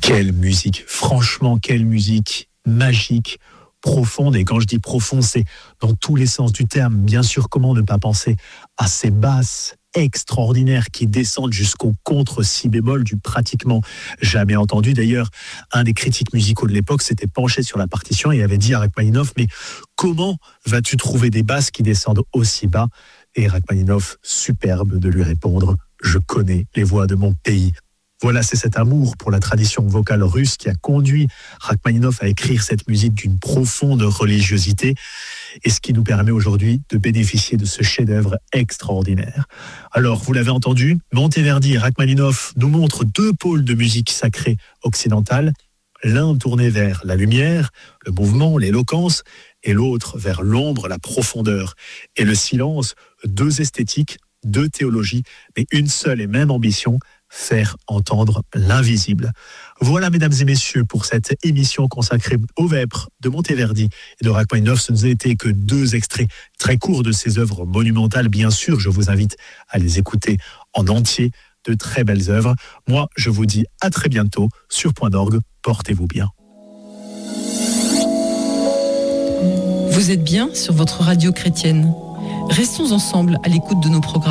Quelle musique, franchement, quelle musique magique, profonde. Et quand je dis profond, c'est dans tous les sens du terme. Bien sûr, comment ne pas penser à ces basses extraordinaires qui descendent jusqu'au contre si bémol du pratiquement jamais entendu. D'ailleurs, un des critiques musicaux de l'époque s'était penché sur la partition et avait dit à Rachmaninoff, mais comment vas-tu trouver des basses qui descendent aussi bas? Et Rachmaninoff, superbe de lui répondre, je connais les voix de mon pays. Voilà, c'est cet amour pour la tradition vocale russe qui a conduit Rachmaninoff à écrire cette musique d'une profonde religiosité et ce qui nous permet aujourd'hui de bénéficier de ce chef-d'œuvre extraordinaire. Alors, vous l'avez entendu, Monteverdi et Rachmaninoff nous montrent deux pôles de musique sacrée occidentale, l'un tourné vers la lumière, le mouvement, l'éloquence, et l'autre vers l'ombre, la profondeur et le silence, deux esthétiques, deux théologies, mais une seule et même ambition, faire entendre l'invisible. Voilà, mesdames et messieurs, pour cette émission consacrée aux Vêpres de Monteverdi et de Rachmaninoff. Ce n'a été que deux extraits très courts de ces œuvres monumentales. Bien sûr, je vous invite à les écouter en entier, de très belles œuvres. Moi, je vous dis à très bientôt sur Point d'Orgue. Portez-vous bien. Vous êtes bien sur votre radio chrétienne. Restons ensemble à l'écoute de nos programmes.